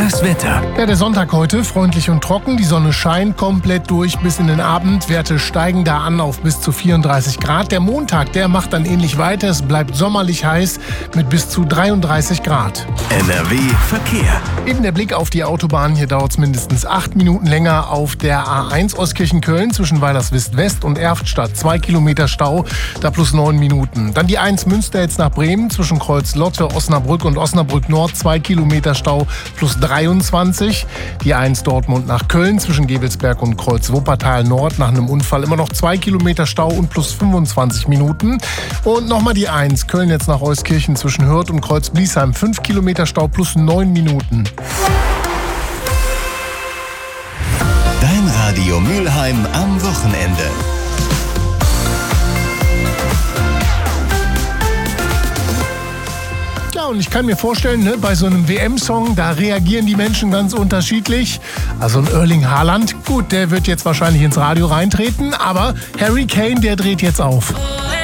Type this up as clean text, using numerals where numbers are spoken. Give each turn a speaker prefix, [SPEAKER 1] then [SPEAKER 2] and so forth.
[SPEAKER 1] Das Wetter.
[SPEAKER 2] Ja, der Sonntag heute, freundlich und trocken. Die Sonne scheint komplett durch bis in den Abend. Werte steigen da an auf bis zu 34 Grad. Der Montag, der macht dann ähnlich weiter. Es bleibt sommerlich heiß mit bis zu 33 Grad.
[SPEAKER 1] NRW Verkehr.
[SPEAKER 2] Eben der Blick auf die Autobahn. Hier dauert es mindestens 8 Minuten länger auf der A1 Ostkirchen-Köln zwischen Weilerswist West und Erftstadt. 2 Kilometer Stau, da plus 9 Minuten. Dann die 1 Münster jetzt nach Bremen zwischen Kreuz-Lotte, Osnabrück und Osnabrück Nord. 2 Kilometer Stau plus 23. Die 1 Dortmund nach Köln zwischen Gevelsberg und Kreuz-Wuppertal Nord nach einem Unfall immer noch 2 Kilometer Stau und plus 25 Minuten. Und nochmal die 1 Köln jetzt nach Euskirchen zwischen Hürth und Kreuz-Bliesheim. 5 Kilometer Stau plus 9 Minuten.
[SPEAKER 1] Dein Radio Mülheim am Wochenende.
[SPEAKER 2] Ja, und ich kann mir vorstellen, bei so einem WM-Song, da reagieren die Menschen ganz unterschiedlich. Also ein Erling Haaland, gut, der wird jetzt wahrscheinlich ins Radio reintreten, aber Harry Kane, der dreht jetzt auf.